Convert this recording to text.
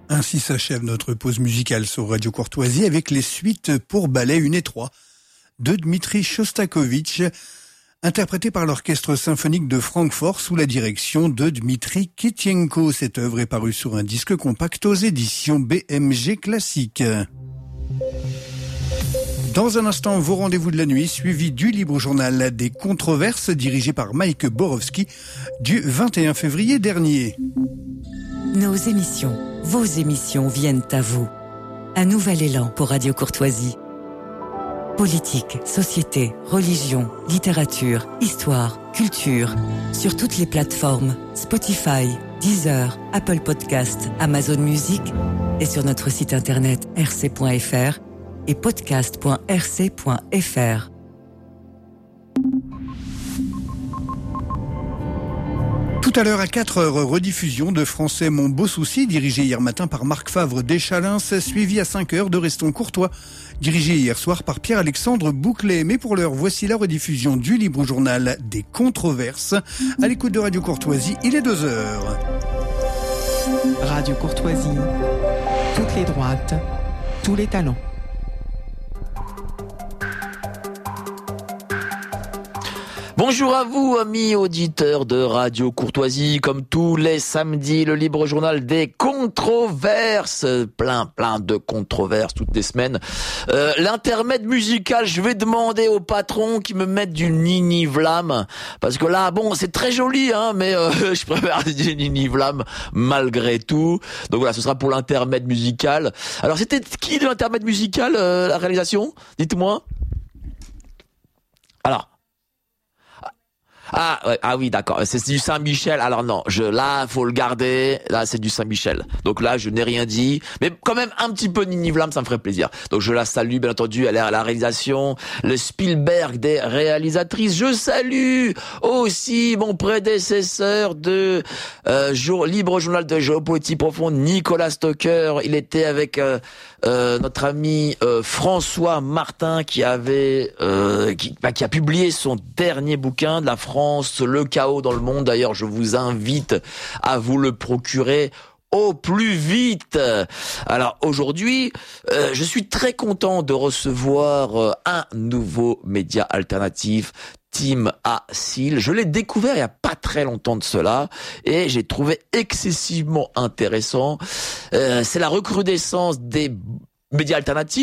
Ainsi s'achève notre pause musicale sur Radio Courtoisie avec les suites pour ballet 1 et 3 de Dmitri Shostakovich, interprété par l'Orchestre symphonique de Francfort sous la direction de Dmitri Kitienko. Cette œuvre est parue sur un disque compact aux éditions BMG Classique. Dans un instant, vos rendez-vous de la nuit, suivi du libre journal des controverses dirigé par Mike Borowski du 21 février dernier. Nos émissions, vos émissions viennent à vous. Un nouvel élan pour Radio Courtoisie. Politique, société, religion, littérature, histoire, culture. Sur toutes les plateformes, Spotify, Deezer, Apple Podcast, Amazon Music et sur notre site internet rc.fr et podcast.rc.fr. Tout à l'heure à 4h, rediffusion de Français Mon Beau Souci, dirigé hier matin par Marc Favre d'Échallens, suivi à 5h de Restons Courtois, dirigé hier soir par Pierre-Alexandre Bouclet. Mais pour l'heure, voici la rediffusion du libre journal des controverses. À l'écoute de Radio Courtoisie, il est 2h. Radio Courtoisie, toutes les droites, tous les talents. Bonjour à vous, amis auditeurs de Radio Courtoisie. Comme tous les samedis, le libre journal des controverses. Plein de controverses toutes les semaines. L'intermède musical, je vais demander au patron qui me mette du Nini Vlam. Parce que là, bon, c'est très joli, hein, mais je préfère du Nini Vlam malgré tout. Donc voilà, ce sera pour l'intermède musical. Alors, c'était qui de l'intermède musical, la réalisation? Dites-moi. Alors. Ah oui, d'accord. C'est du Saint-Michel. Alors non, là, faut le garder. Là, c'est du Saint-Michel. Donc là, je n'ai rien dit. Mais quand même, un petit peu Nini Vlam, ça me ferait plaisir. Donc je la salue, bien entendu. Elle est à la réalisation. Le Spielberg des réalisatrices. Je salue aussi mon prédécesseur de libre journal de géopolitique profonde, Nicolas Stocker. Il était avec notre ami François Martin qui a publié son dernier bouquin de la France, le chaos dans le monde. D'ailleurs, je vous invite à vous le procurer au plus vite. Alors aujourd'hui, je suis très content de recevoir un nouveau média alternatif, Team Asil. Je l'ai découvert il y a pas très longtemps de cela et j'ai trouvé excessivement intéressant. C'est la recrudescence des médias alternatifs.